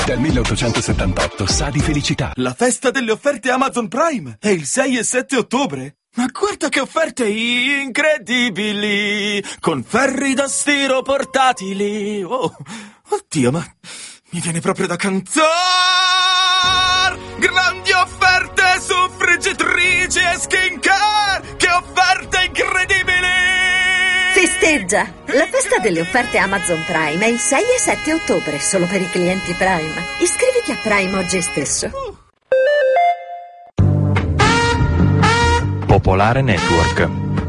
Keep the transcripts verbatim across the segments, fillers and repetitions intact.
Dal milleottocentosettantotto sa di felicità. La festa delle offerte Amazon Prime è il sei e sette ottobre. Ma guarda che offerte incredibili! Con ferri da stiro portatili. Oh, oddio, ma mi viene proprio da cantare! Grandi offerte su friggitrici e skincare! Che offerte incredibili! Festeggia! La festa delle offerte Amazon Prime è il sei e sette ottobre, solo per i clienti Prime. Iscriviti a Prime oggi stesso. Popolare Network.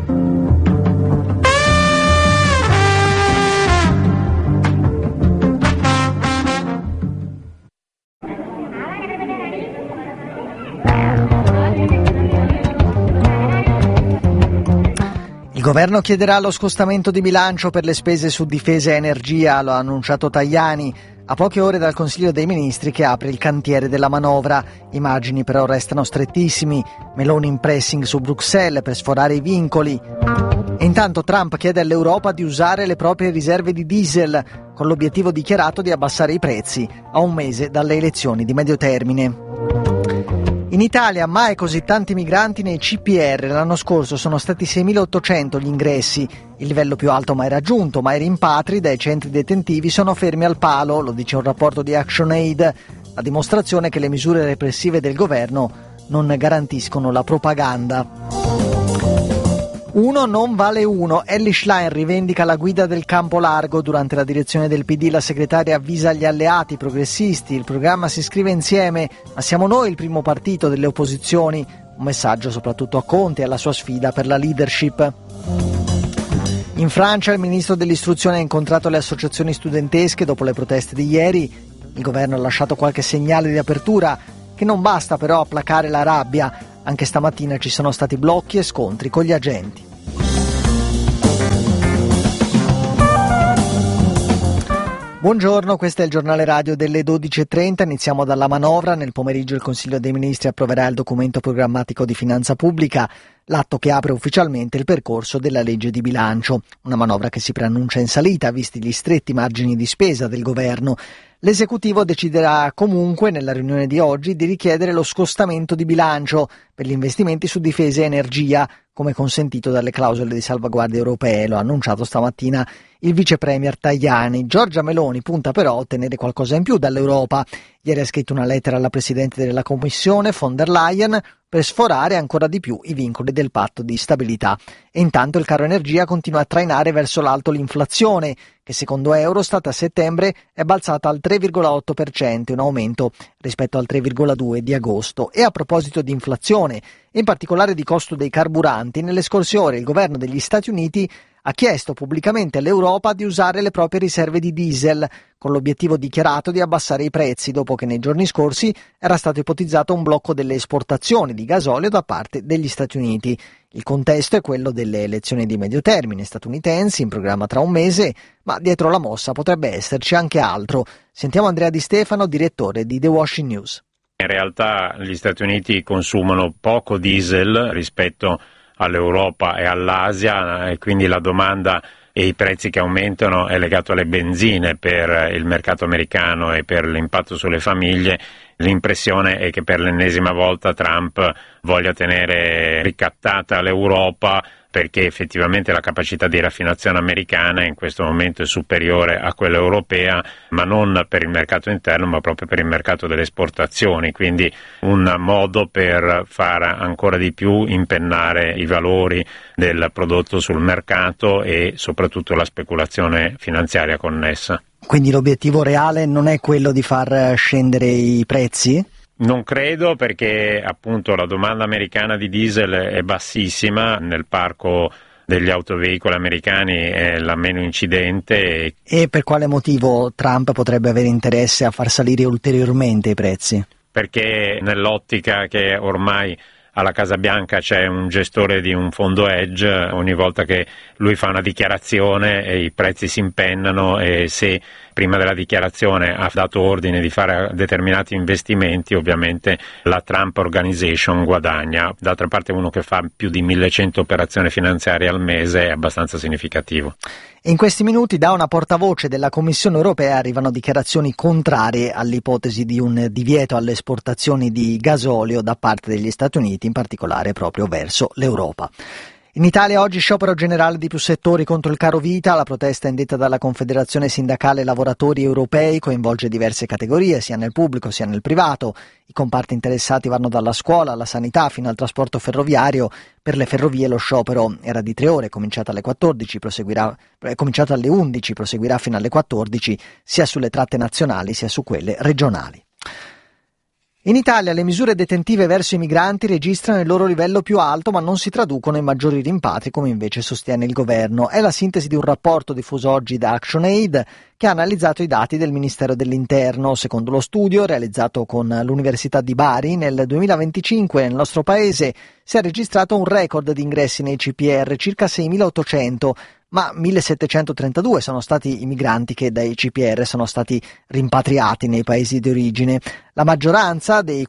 Il governo chiederà lo scostamento di bilancio per le spese su difesa e energia, lo ha annunciato Tajani, a poche ore dal Consiglio dei Ministri che apre il cantiere della manovra. I margini però restano strettissimi, Meloni in pressing su Bruxelles per sforare i vincoli. E intanto Trump chiede all'Europa di usare le proprie riserve di diesel, con l'obiettivo dichiarato di abbassare i prezzi a un mese dalle elezioni di medio termine. In Italia mai così tanti migranti nei C P R, l'anno scorso sono stati seimilaottocento gli ingressi, il livello più alto mai raggiunto, ma i rimpatri dai centri detentivi sono fermi al palo, lo dice un rapporto di ActionAid, a dimostrazione che le misure repressive del governo non garantiscono la propaganda. Uno non vale uno. Elly Schlein rivendica la guida del campo largo. Durante la direzione del P D la segretaria avvisa gli alleati progressisti: il programma si scrive insieme, ma siamo noi il primo partito delle opposizioni. Un messaggio soprattutto a Conte e alla sua sfida per la leadership. In Francia il ministro dell'istruzione ha incontrato le associazioni studentesche dopo le proteste di ieri. Il governo ha lasciato qualche segnale di apertura che non basta però a placare la rabbia. Anche stamattina ci sono stati blocchi e scontri con gli agenti. Buongiorno, questo è il giornale radio delle dodici e trenta. Iniziamo dalla manovra. Nel pomeriggio il Consiglio dei Ministri approverà il documento programmatico di finanza pubblica, l'atto che apre ufficialmente il percorso della legge di bilancio. Una manovra che si preannuncia in salita, visti gli stretti margini di spesa del governo. L'esecutivo deciderà comunque, nella riunione di oggi, di richiedere lo scostamento di bilancio per gli investimenti su difesa e energia, come consentito dalle clausole di salvaguardia europee, lo ha annunciato stamattina il vice premier Tajani. Giorgia Meloni punta però a ottenere qualcosa in più dall'Europa. Ieri ha scritto una lettera alla Presidente della Commissione, von der Leyen, per sforare ancora di più i vincoli del patto di stabilità. E intanto il caro energia continua a trainare verso l'alto l'inflazione, che secondo Eurostat a settembre è balzata al tre virgola otto per cento, un aumento rispetto al tre virgola due per cento di agosto. E a proposito di inflazione, in particolare di costo dei carburanti, nelle scorse ore il governo degli Stati Uniti ha chiesto pubblicamente all'Europa di usare le proprie riserve di diesel, con l'obiettivo dichiarato di abbassare i prezzi, dopo che nei giorni scorsi era stato ipotizzato un blocco delle esportazioni di gasolio da parte degli Stati Uniti. Il contesto è quello delle elezioni di medio termine statunitensi, in programma tra un mese, ma dietro la mossa potrebbe esserci anche altro. Sentiamo Andrea Di Stefano, direttore di The Washington News. In realtà gli Stati Uniti consumano poco diesel rispetto all'Europa e all'Asia, e quindi la domanda e i prezzi che aumentano è legato alle benzine per il mercato americano e per l'impatto sulle famiglie. L'impressione è che per l'ennesima volta Trump voglia tenere ricattata l'Europa, perché effettivamente la capacità di raffinazione americana in questo momento è superiore a quella europea, ma non per il mercato interno, ma proprio per il mercato delle esportazioni, quindi un modo per far ancora di più impennare i valori del prodotto sul mercato e soprattutto la speculazione finanziaria connessa. Quindi l'obiettivo reale non è quello di far scendere i prezzi? Non credo, perché appunto la domanda americana di diesel è bassissima, nel parco degli autoveicoli americani è la meno incidente. E per quale motivo Trump potrebbe avere interesse a far salire ulteriormente i prezzi? Perché nell'ottica che ormai alla Casa Bianca c'è un gestore di un fondo hedge, ogni volta che lui fa una dichiarazione i prezzi si impennano, e se prima della dichiarazione ha dato ordine di fare determinati investimenti, ovviamente la Trump Organization guadagna. D'altra parte uno che fa più di millecento operazioni finanziarie al mese è abbastanza significativo. In questi minuti da una portavoce della Commissione europea arrivano dichiarazioni contrarie all'ipotesi di un divieto alle esportazioni di gasolio da parte degli Stati Uniti, in particolare proprio verso l'Europa. In Italia oggi sciopero generale di più settori contro il caro vita. La protesta indetta dalla Confederazione Sindacale Lavoratori Europei coinvolge diverse categorie, sia nel pubblico sia nel privato. I comparti interessati vanno dalla scuola alla sanità fino al trasporto ferroviario. Per le ferrovie lo sciopero era di tre ore, cominciato alle quattordici, proseguirà, è cominciato alle undici, proseguirà fino alle quattordici, sia sulle tratte nazionali sia su quelle regionali. In Italia le misure detentive verso i migranti registrano il loro livello più alto, ma non si traducono in maggiori rimpatri, come invece sostiene il governo. È la sintesi di un rapporto diffuso oggi da ActionAid, che ha analizzato i dati del Ministero dell'Interno. Secondo lo studio, realizzato con l'Università di Bari, nel duemilaventicinque nel nostro paese si è registrato un record di ingressi nei C P R, circa seimilaottocento, ma millesettecentotrentadue sono stati i migranti che dai C P R sono stati rimpatriati nei paesi di origine. La maggioranza dei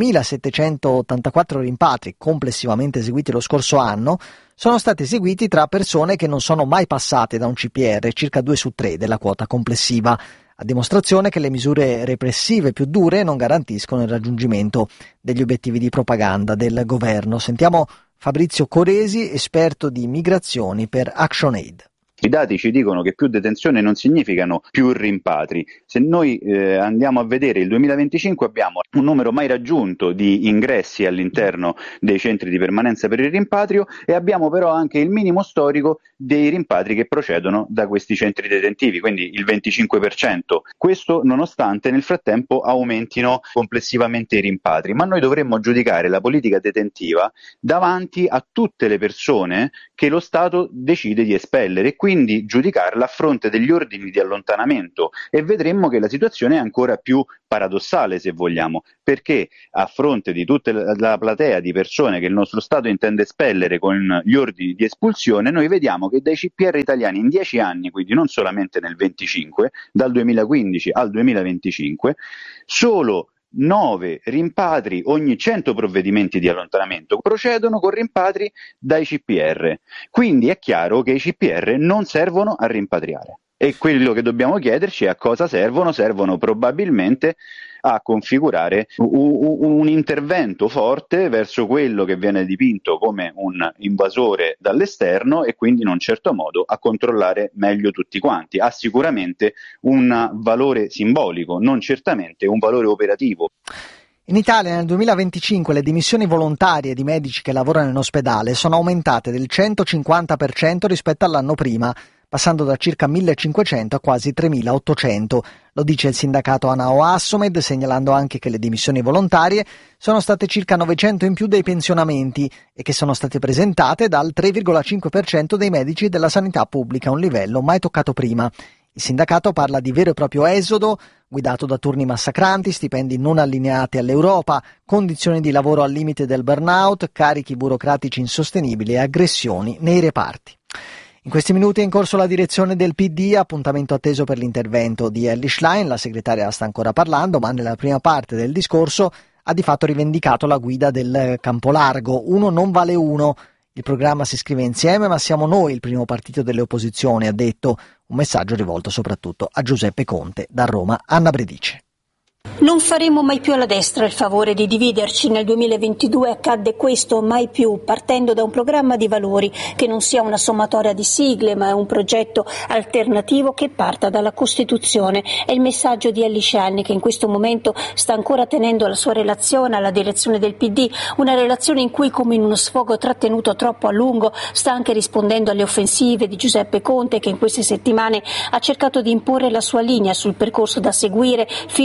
quattromilasettecentottantaquattro rimpatri complessivamente eseguiti lo scorso anno sono stati eseguiti tra persone che non sono mai passate da un C P R, circa due su tre della quota complessiva, a dimostrazione che le misure repressive più dure non garantiscono il raggiungimento degli obiettivi di propaganda del governo. Sentiamo Fabrizio Coresi, esperto di migrazioni per ActionAid. I dati ci dicono che più detenzione non significano più rimpatri. Se noi eh, andiamo a vedere il duemilaventicinque abbiamo un numero mai raggiunto di ingressi all'interno dei centri di permanenza per il rimpatrio e abbiamo però anche il minimo storico dei rimpatri che procedono da questi centri detentivi, quindi il venticinque per cento. Questo nonostante nel frattempo aumentino complessivamente i rimpatri, ma noi dovremmo giudicare la politica detentiva davanti a tutte le persone che lo Stato decide di espellere e quindi giudicarla a fronte degli ordini di allontanamento, e vedremmo che la situazione è ancora più paradossale, se vogliamo, perché a fronte di tutta la platea di persone che il nostro Stato intende espellere con gli ordini di espulsione, noi vediamo che dai C P R italiani in dieci anni, quindi non solamente nel venticinque, dal duemilaquindici al duemilaventicinque, solo nove rimpatri ogni cento provvedimenti di allontanamento procedono con rimpatri dai C P R. Quindi è chiaro che i C P R non servono a rimpatriare. E quello che dobbiamo chiederci è a cosa servono. Servono probabilmente a configurare un, un intervento forte verso quello che viene dipinto come un invasore dall'esterno e quindi in un certo modo a controllare meglio tutti quanti. Ha sicuramente un valore simbolico, non certamente un valore operativo. In Italia nel duemilaventicinque le dimissioni volontarie di medici che lavorano in ospedale sono aumentate del centocinquanta per cento rispetto all'anno prima, passando da circa millecinquecento a quasi tremilaottocento. Lo dice il sindacato ANAO Assomed, segnalando anche che le dimissioni volontarie sono state circa novecento in più dei pensionamenti e che sono state presentate dal tre virgola cinque per cento dei medici della sanità pubblica, un livello mai toccato prima. Il sindacato parla di vero e proprio esodo, guidato da turni massacranti, stipendi non allineati all'Europa, condizioni di lavoro al limite del burnout, carichi burocratici insostenibili e aggressioni nei reparti. In questi minuti è in corso la direzione del P D, appuntamento atteso per l'intervento di Elly Schlein. La segretaria sta ancora parlando, ma nella prima parte del discorso ha di fatto rivendicato la guida del Campolargo. Uno non vale uno. Il programma si scrive insieme, ma siamo noi il primo partito delle opposizioni, ha detto. Un messaggio rivolto soprattutto a Giuseppe Conte. Da Roma, Anna Bredice. Non faremo mai più alla destra il favore di dividerci. Nel duemilaventidue accadde questo, mai più, partendo da un programma di valori che non sia una sommatoria di sigle, ma è un progetto alternativo che parta dalla Costituzione. È il messaggio di Elly Schlein, che in questo momento sta ancora tenendo la sua relazione alla direzione del P D, una relazione in cui, come in uno sfogo trattenuto troppo a lungo, sta anche rispondendo alle offensive di Giuseppe Conte, che in queste settimane ha cercato di imporre la sua linea sul percorso da seguire fino alla definizione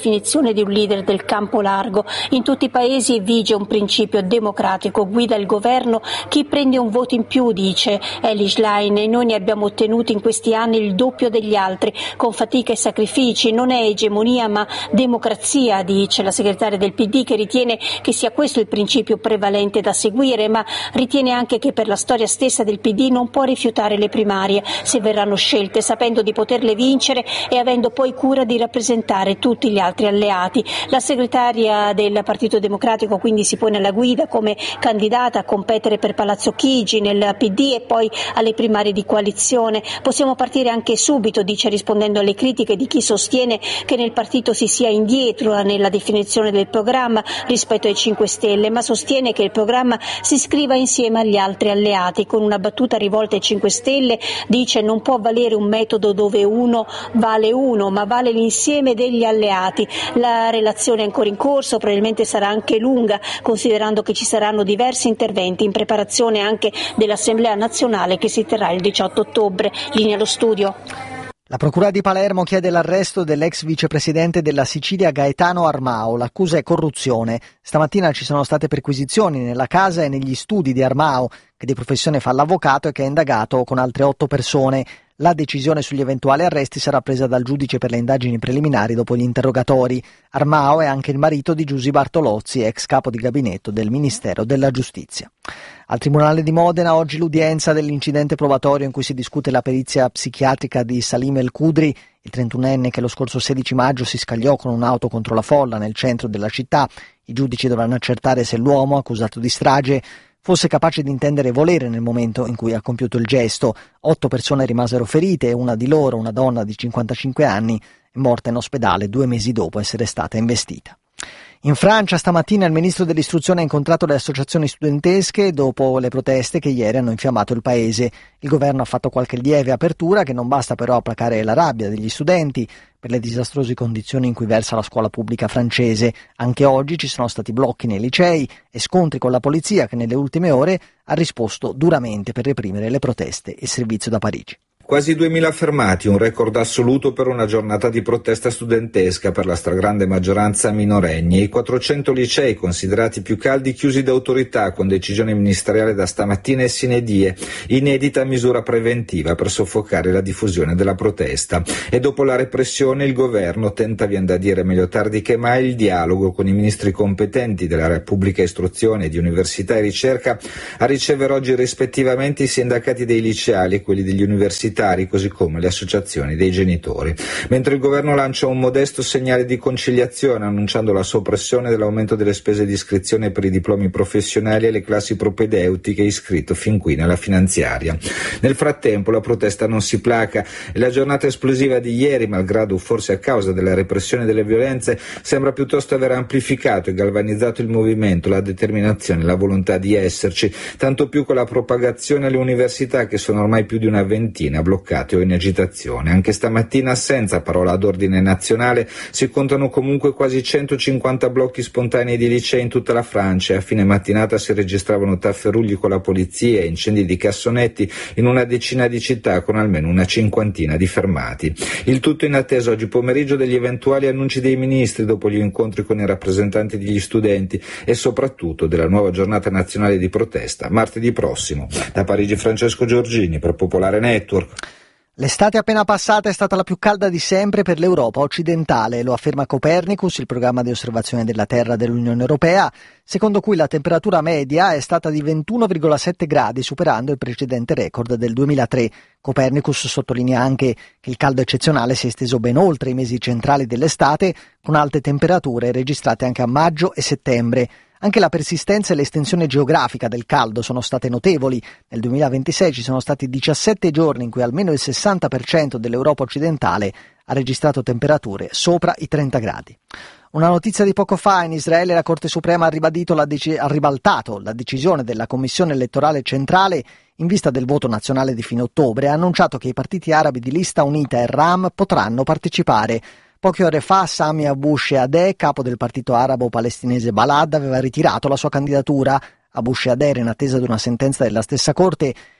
definizione di un leader del campo largo. In tutti i paesi vige un principio democratico, guida il governo chi prende un voto in più, dice Elly Schlein, e noi ne abbiamo ottenuti in questi anni il doppio degli altri, con fatica e sacrifici. Non è egemonia ma democrazia, dice la segretaria del P D, che ritiene che sia questo il principio prevalente da seguire, ma ritiene anche che per la storia stessa del P D non può rifiutare le primarie se verranno scelte, sapendo di poterle vincere e avendo poi cura di rappresentare tutti gli altri alleati. La segretaria del Partito Democratico quindi si pone alla guida come candidata a competere per Palazzo Chigi nel P D e poi alle primarie di coalizione. Possiamo partire anche subito, dice, rispondendo alle critiche di chi sostiene che nel partito si sia indietro nella definizione del programma rispetto ai cinque Stelle, ma sostiene che il programma si scriva insieme agli altri alleati. Con una battuta rivolta ai cinque Stelle dice: non può valere un metodo dove uno vale uno, ma vale l'insieme degli alleati. La relazione è ancora in corso, probabilmente sarà anche lunga, considerando che ci saranno diversi interventi in preparazione anche dell'Assemblea nazionale che si terrà il diciotto ottobre. Linea allo studio. La Procura di Palermo chiede l'arresto dell'ex vicepresidente della Sicilia Gaetano Armao. L'accusa è corruzione. Stamattina ci sono state perquisizioni nella casa e negli studi di Armao, che di professione fa l'avvocato e che è indagato con altre otto persone. La decisione sugli eventuali arresti sarà presa dal giudice per le indagini preliminari dopo gli interrogatori. Armao è anche il marito di Giusy Bartolozzi, ex capo di gabinetto del Ministero della Giustizia. Al Tribunale di Modena oggi l'udienza dell'incidente probatorio in cui si discute la perizia psichiatrica di Salim El Kudri, il trentunenne che lo scorso sedici maggio si scagliò con un'auto contro la folla nel centro della città. I giudici dovranno accertare se l'uomo, accusato di strage, fosse capace di intendere volere nel momento in cui ha compiuto il gesto. Otto persone rimasero ferite e una di loro, una donna di cinquantacinque anni, è morta in ospedale due mesi dopo essere stata investita. In Francia stamattina il ministro dell'istruzione ha incontrato le associazioni studentesche dopo le proteste che ieri hanno infiammato il paese. Il governo ha fatto qualche lieve apertura che non basta però a placare la rabbia degli studenti per le disastrose condizioni in cui versa la scuola pubblica francese. Anche oggi ci sono stati blocchi nei licei e scontri con la polizia che nelle ultime ore ha risposto duramente per reprimere le proteste e il servizio da Parigi. Quasi duemila fermati, un record assoluto per una giornata di protesta studentesca, per la stragrande maggioranza minorenni, e i quattrocento licei considerati più caldi chiusi da autorità con decisione ministeriale da stamattina e sine die, inedita misura preventiva per soffocare la diffusione della protesta. E dopo la repressione il governo tenta, vien da dire meglio tardi che mai, il dialogo con i ministri competenti della Pubblica Istruzione, di Università e Ricerca, a ricevere oggi rispettivamente i sindacati dei liceali e quelli degli universitari, così come le associazioni dei genitori, mentre il governo lancia un modesto segnale di conciliazione annunciando la soppressione dell'aumento delle spese di iscrizione per i diplomi professionali e le classi propedeutiche iscritto fin qui nella finanziaria. Nel frattempo la protesta non si placa e la giornata esplosiva di ieri, malgrado forse a causa della repressione delle violenze, sembra piuttosto aver amplificato e galvanizzato il movimento, la determinazione e la volontà di esserci, tanto più con la propagazione alle università, che sono ormai più di una ventina bloccate o in agitazione. Anche stamattina, senza parola d'ordine nazionale, si contano comunque quasi centocinquanta blocchi spontanei di licei in tutta la Francia e a fine mattinata si registravano tafferugli con la polizia e incendi di cassonetti in una decina di città con almeno una cinquantina di fermati. Il tutto in attesa oggi pomeriggio degli eventuali annunci dei ministri dopo gli incontri con i rappresentanti degli studenti e soprattutto della nuova giornata nazionale di protesta martedì prossimo. Da Parigi Francesco Giorgini per Popolare Network. L'estate appena passata è stata la più calda di sempre per l'Europa occidentale, lo afferma Copernicus, il programma di osservazione della Terra dell'Unione Europea, secondo cui la temperatura media è stata di ventuno virgola sette gradi, superando il precedente record del duemilatré. Copernicus sottolinea anche che il caldo eccezionale si è esteso ben oltre i mesi centrali dell'estate, con alte temperature registrate anche a maggio e settembre. Anche la persistenza e l'estensione geografica del caldo sono state notevoli. Nel duemilaventisei ci sono stati diciassette giorni in cui almeno il sessanta per cento dell'Europa occidentale ha registrato temperature sopra i trenta gradi. Una notizia di poco fa: in Israele la Corte Suprema ha ribadito la dec- ha ribaltato la decisione della Commissione elettorale centrale in vista del voto nazionale di fine ottobre e ha annunciato che i partiti arabi di Lista Unita e Ram potranno partecipare. Poche ore fa Sami Abu Sheadeh, capo del partito arabo-palestinese Balad, aveva ritirato la sua candidatura. Abu Sheadeh era in attesa di una sentenza della stessa Corte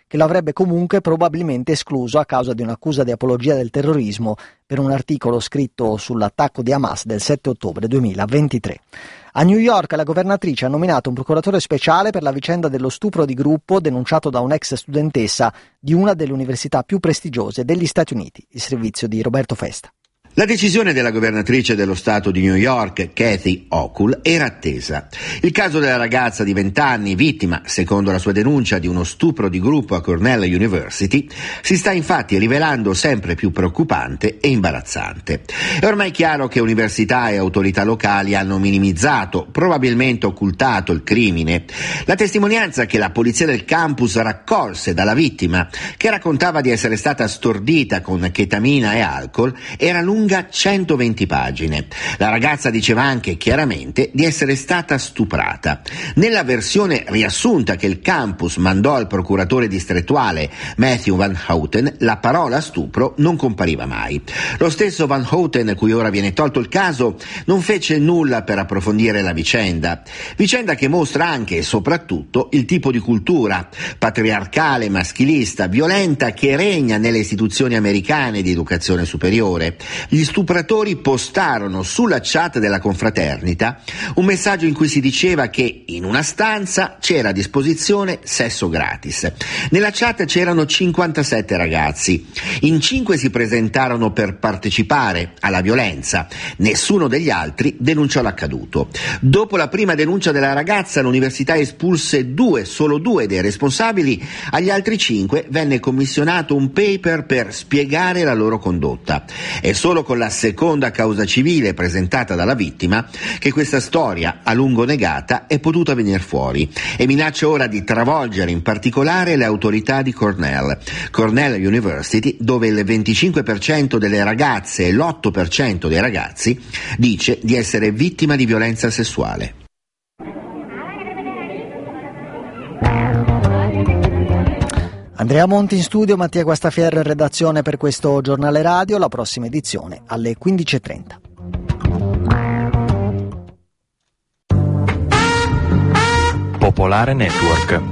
che lo avrebbe comunque probabilmente escluso a causa di un'accusa di apologia del terrorismo per un articolo scritto sull'attacco di Hamas del sette ottobre duemilaventitré. A New York la governatrice ha nominato un procuratore speciale per la vicenda dello stupro di gruppo denunciato da un'ex studentessa di una delle università più prestigiose degli Stati Uniti. Il servizio di Roberto Festa. La decisione della governatrice dello Stato di New York, Kathy Hochul, era attesa. Il caso della ragazza di venti anni, vittima, secondo la sua denuncia, di uno stupro di gruppo a Cornell University, si sta infatti rivelando sempre più preoccupante e imbarazzante. È ormai chiaro che università e autorità locali hanno minimizzato, probabilmente occultato il crimine. La testimonianza che la polizia del campus raccolse dalla vittima, che raccontava di essere stata stordita con chetamina e alcol, era lunga centoventi pagine. La ragazza diceva anche chiaramente di essere stata stuprata. Nella versione riassunta che il campus mandò al procuratore distrettuale Matthew Van Houten, la parola stupro non compariva mai. Lo stesso Van Houten, cui ora viene tolto il caso, non fece nulla per approfondire la vicenda. Vicenda che mostra anche e soprattutto il tipo di cultura patriarcale, maschilista, violenta che regna nelle istituzioni americane di educazione superiore. Gli stupratori postarono sulla chat della confraternita un messaggio in cui si diceva che in una stanza c'era a disposizione sesso gratis. Nella chat c'erano cinquantasette ragazzi, in cinque si presentarono per partecipare alla violenza, nessuno degli altri denunciò l'accaduto. Dopo la prima denuncia della ragazza, l'università espulse due, solo due dei responsabili, agli altri cinque venne commissionato un paper per spiegare la loro condotta. È solo con la seconda causa civile presentata dalla vittima che questa storia, a lungo negata, è potuta venire fuori e minaccia ora di travolgere in particolare le autorità di Cornell. Cornell University, dove il venticinque per cento delle ragazze e l'otto per cento dei ragazzi dice di essere vittima di violenza sessuale. Andrea Monti in studio, Mattia Guastaferro in redazione per questo giornale radio. La prossima edizione alle quindici e trenta. Popolare Network.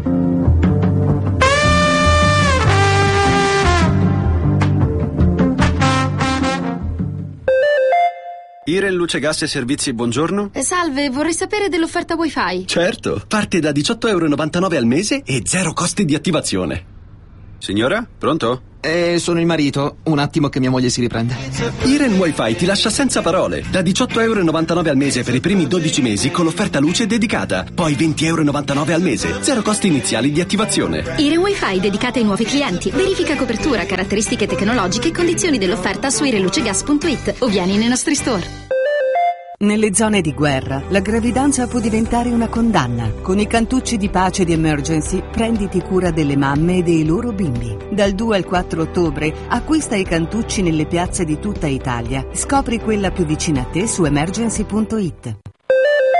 Iren Luce Gas e Servizi, buongiorno. Eh, salve, vorrei sapere dell'offerta wifi. Certo, parte da diciotto euro e novantanove al mese e zero costi di attivazione. Signora, pronto? Eh, sono il marito, un attimo che mia moglie si riprende. Iren Wi-Fi ti lascia senza parole, da diciotto euro e novantanove al mese per i primi dodici mesi con l'offerta luce dedicata, poi venti euro e novantanove al mese, zero costi iniziali di attivazione. Iren Wi-Fi dedicata ai nuovi clienti, verifica copertura, caratteristiche tecnologiche e condizioni dell'offerta su irenlucegas punto it o vieni nei nostri store. Nelle zone di guerra, la gravidanza può diventare una condanna. Con i cantucci di pace di Emergency, prenditi cura delle mamme e dei loro bimbi. Dal due al quattro ottobre, acquista i cantucci nelle piazze di tutta Italia. Scopri quella più vicina a te su emergency punto it.